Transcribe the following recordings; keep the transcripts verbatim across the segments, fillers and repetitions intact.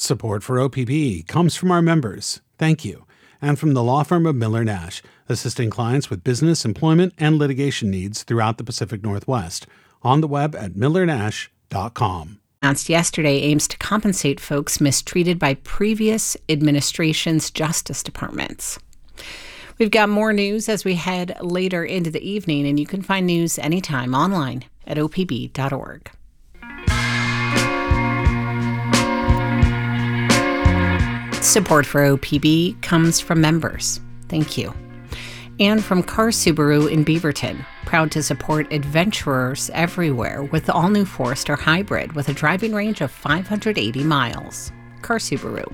Support for O P B comes from our members. Thank you. And from the law firm of Miller Nash, assisting clients with business, employment, and litigation needs throughout the Pacific Northwest. On the web at miller nash dot com. Announced yesterday aims to compensate folks mistreated by previous administration's justice departments. We've got more news as we head later into the evening, and you can find news anytime online at o p b dot org. Support for O P B comes from members. Thank you. And from Car Subaru in Beaverton, proud to support adventurers everywhere with the all-new Forester Hybrid with a driving range of five hundred eighty miles. Car Subaru.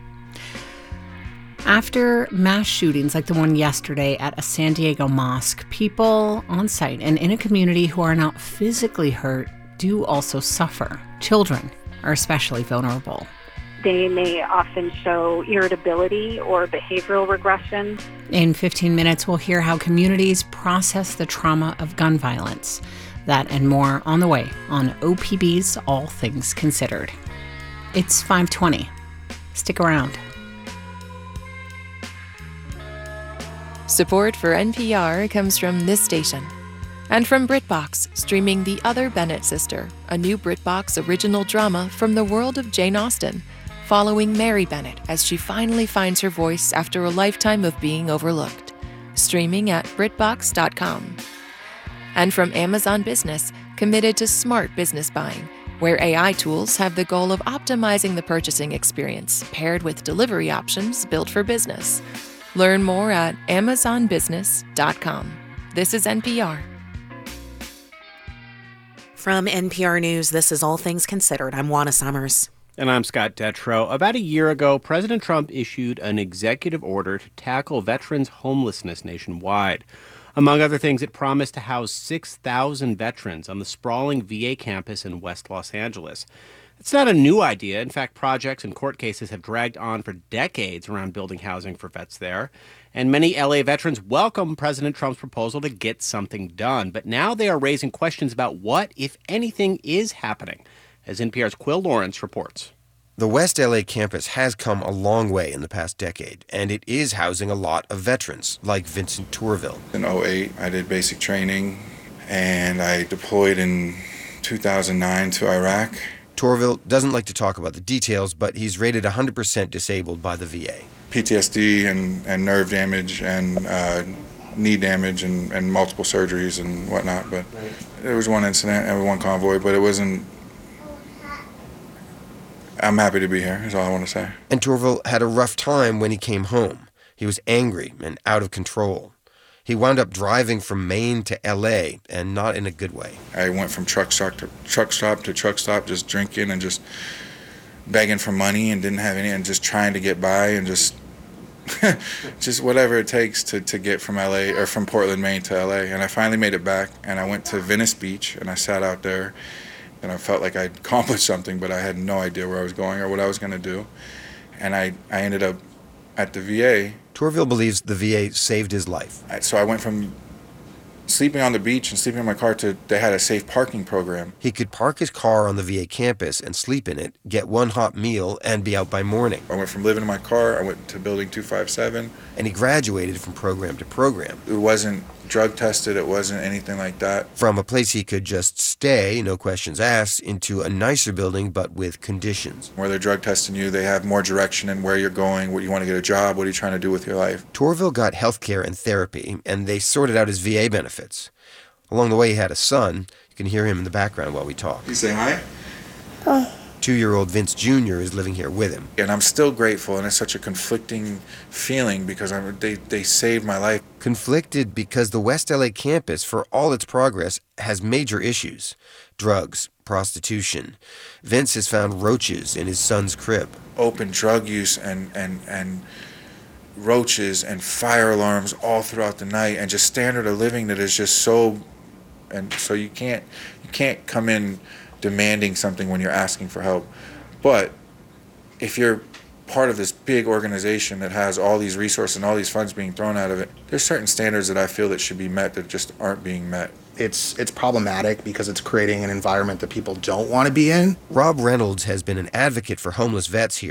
After mass shootings like the one yesterday at a San Diego mosque, people on site and in a community who are not physically hurt do also suffer. Children are especially vulnerable. They may often show irritability or behavioral regression. In fifteen minutes, we'll hear how communities process the trauma of gun violence. That and more on the way on O P B's All Things Considered. It's five twenty. Stick around. Support for N P R comes from this station. And from BritBox, streaming The Other Bennett Sister, a new BritBox original drama from the world of Jane Austen, following Mary Bennett as she finally finds her voice after a lifetime of being overlooked. Streaming at brit box dot com. And from Amazon Business, committed to smart business buying, where A I tools have the goal of optimizing the purchasing experience, paired with delivery options built for business. Learn more at amazon business dot com. This is N P R. From N P R News, this is All Things Considered. I'm Juana Summers. And I'm Scott Detrow. About a year ago, President Trump issued an executive order to tackle veterans' homelessness nationwide. Among other things, it promised to house six thousand veterans on the sprawling V A campus in West Los Angeles. It's not a new idea. In fact, projects and court cases have dragged on for decades around building housing for vets there. And many L A veterans welcome President Trump's proposal to get something done. But now they are raising questions about what, if anything, is happening, as N P R's Quill Lawrence reports. The West L A campus has come a long way in the past decade, and it is housing a lot of veterans, like Vincent Tourville. In oh eight, I did basic training, and I deployed in two thousand nine to Iraq. Tourville doesn't like to talk about the details, but he's rated one hundred percent disabled by the V A. P T S D and, and nerve damage and uh, knee damage and, and multiple surgeries and whatnot. But right. There was one incident and one convoy, but it wasn't... I'm happy to be here, is all I want to say. And Tourville had a rough time when he came home. He was angry and out of control. He wound up driving from Maine to L A, and not in a good way. I went from truck stop to truck stop to truck stop, just drinking and just begging for money and didn't have any, and just trying to get by and just just whatever it takes to, to get from L A or from Portland, Maine to L A. And I finally made it back, and I went to Venice Beach, and I sat out there, and I felt like I'd accomplished something, but I had no idea where I was going or what I was going to do. And I, I ended up at the V A. Tourville believes the V A saved his life. So I went from sleeping on the beach and sleeping in my car to they had a safe parking program. He could park his car on the V A campus and sleep in it, get one hot meal, and be out by morning. I went from living in my car, I went to building two five seven. And he graduated from program to program. It wasn't drug tested, it wasn't anything like that. From a place he could just stay, no questions asked, into a nicer building but with conditions. Where they're drug testing you, they have more direction in where you're going, what you want to get a job, what are you trying to do with your life. Tourville got health care and therapy, and they sorted out his V A benefits. Along the way, he had a son. You can hear him in the background while we talk. You say hi? Oh. Two-year-old Vince Junior is living here with him. And I'm still grateful, and it's such a conflicting feeling because I'm, they, they saved my life. Conflicted because the West L A campus, for all its progress, has major issues. Drugs, prostitution. Vince has found roaches in his son's crib. Open drug use and, and, and roaches and fire alarms all throughout the night, and just standard of living that is just so... And so you can't you can't come in demanding something when you're asking for help. But if you're part of this big organization that has all these resources and all these funds being thrown out of it, there's certain standards that I feel that should be met that just aren't being met. It's it's problematic because it's creating an environment that people don't want to be in. Rob Reynolds has been an advocate for homeless vets here